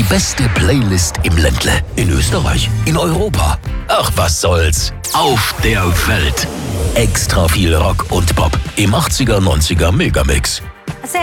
beste Playlist im Ländle. In Österreich, in Europa. Ach, was soll's. Auf der Welt. Extra viel Rock und Pop im 80er, 90er Megamix.